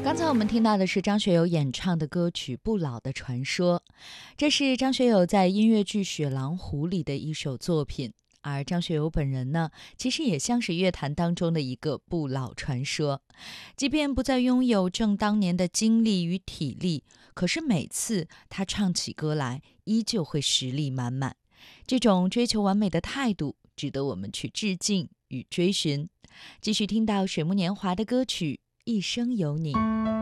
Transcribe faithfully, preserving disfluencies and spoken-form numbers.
刚才我们听到的是张学友演唱的歌曲《不老的传说》，这是张学友在音乐剧《雪狼湖》里的一首作品。而张学友本人呢，其实也像是乐坛当中的一个不老传说。即便不再拥有正当年的精力与体力，可是每次他唱起歌来，依旧会实力满满。这种追求完美的态度，值得我们去致敬与追寻。继续听到水木年华的歌曲《一生有你》。